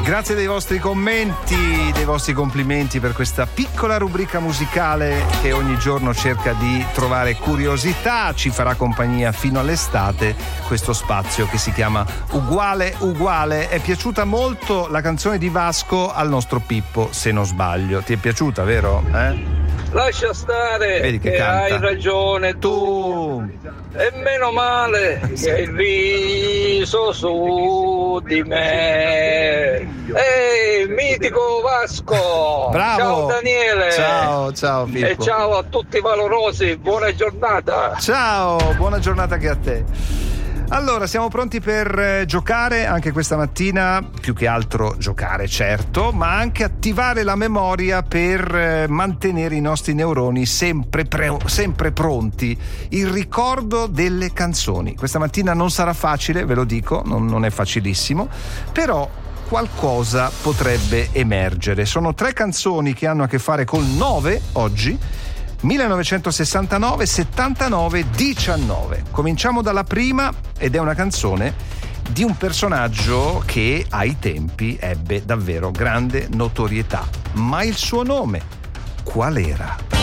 Grazie dei vostri commenti, dei vostri complimenti per questa piccola rubrica musicale che ogni giorno cerca di trovare curiosità, ci farà compagnia fino all'estate, questo spazio che si chiama Uguale Uguale. È piaciuta molto la canzone di Vasco al nostro Pippo, se non sbaglio. Ti è piaciuta, vero? Lascia stare, vedi che hai ragione tu. E meno male che hai riso su di me. Ehi, mitico Vasco. Bravo. Ciao Daniele. Ciao Pippo. E ciao a tutti i valorosi, buona giornata. Ciao, buona giornata anche a te. Allora, siamo pronti per giocare anche questa mattina, più che altro giocare certo, ma anche attivare la memoria per mantenere i nostri neuroni sempre pronti, il ricordo delle canzoni. Questa mattina non sarà facile, ve lo dico, non è facilissimo, però qualcosa potrebbe emergere. Sono 3 canzoni che hanno a che fare col 9 oggi, 1969, 79, 19. Cominciamo dalla prima ed è una canzone di un personaggio che ai tempi ebbe davvero grande notorietà. Ma il suo nome qual era?